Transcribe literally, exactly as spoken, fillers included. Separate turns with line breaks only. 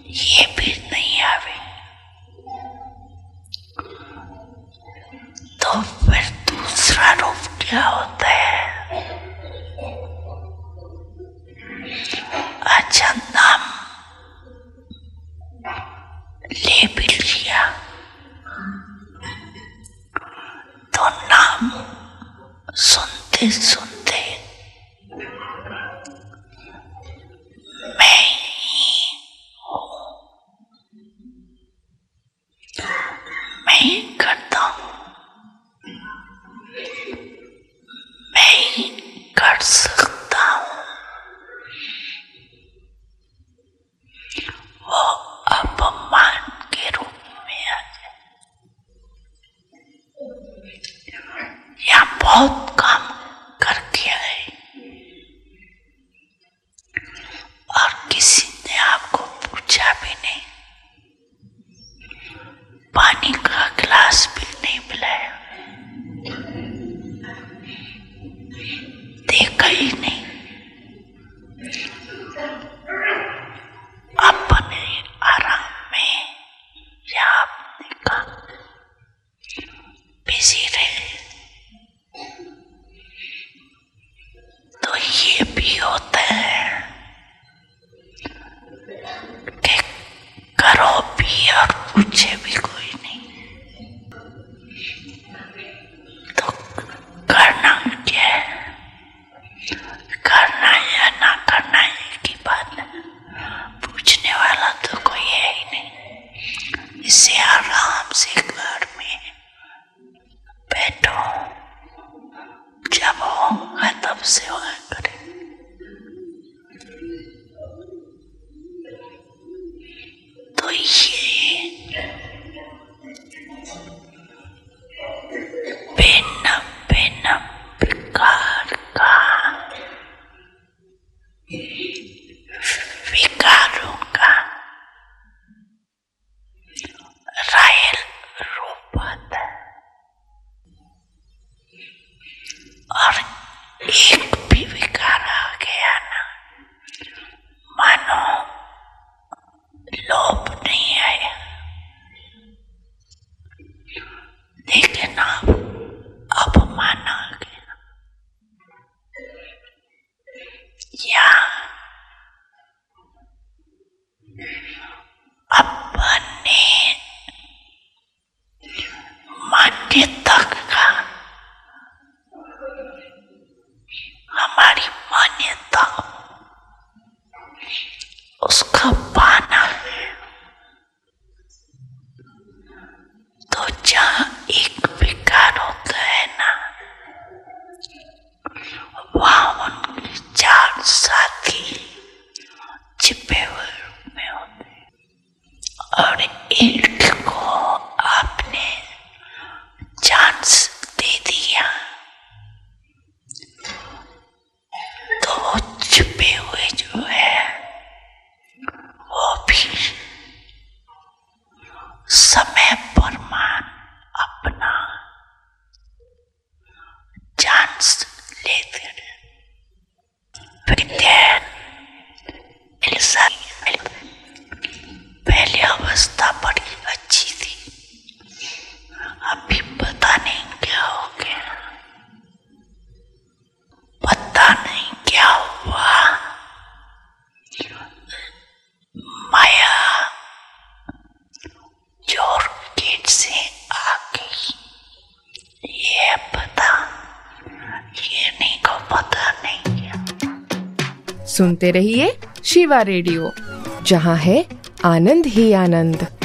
ये भी नहीं आवे तो फिर दूसरा रूप क्या होता है? अच्छा, नाम ले भी लिया तो नाम सुनते सुनते मैं ही हूँ, मैं ही करता हूँ, मैं ही कर सकता हूँ। वो अपमान के रूप में आ जाए। यहाँ बहुत काम करके आए और किसी ने आपको पूछा भी नहीं, पानी का गिलास भी नहीं पिलाया, देखा ही नहीं, अपने आराम में या अपने काम बिजी रहे। तो ये भी होता है कि करो भी और पूछे भी कोई नहीं, तो करना क्या है? करना या ना करना एक ही बात है, पूछने वाला तो कोई है ही नहीं। इससे आराम से घर में बैठो, जब होगा तब सेवा करें। तो ये भिन्न भिन्न प्रकार का विकारों का रायल रूप आता है और एक भी विकार आ गया ना, मानो लोभ नहीं आया, लेकिन अब अपमान आ गया या अपने मान्यता का, हमारी मान्यता उसका पाना है। तो जहाँ एक विकार होता है ना, वहाँ उनके चार साथी छिपे हुए रूप में होते हैं और एक को आपने चांस दे दिया तो वो छिपे हुए जो है वो भी समय पर मान अपना चांस लेते रहे। पहली अवस्था बड़ी अच्छी थी, अभी पता नहीं क्या हो गया, पता नहीं क्या हुआ। माया जोर गेट से आ गई, ये पता, ये नहीं को पता नहीं क्या।
सुनते रहिए शिवा रेडियो, जहाँ है आनंद ही आनंद।